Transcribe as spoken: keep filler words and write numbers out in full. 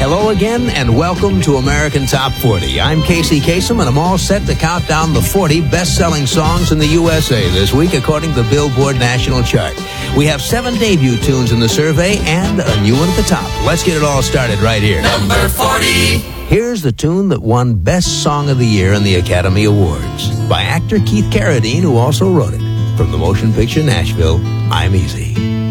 Hello again, and welcome to American Top forty. I'm Casey Kasem, and I'm all set to count down the forty best-selling songs in the U S A this week, according to the Billboard National Chart. We have seven debut tunes in the survey and a new one at the top. Let's get it all started right here. Number forty. Here's the tune that won Best Song of the Year in the Academy Awards by actor Keith Carradine, who also wrote it. From the motion picture Nashville, I'm Easy.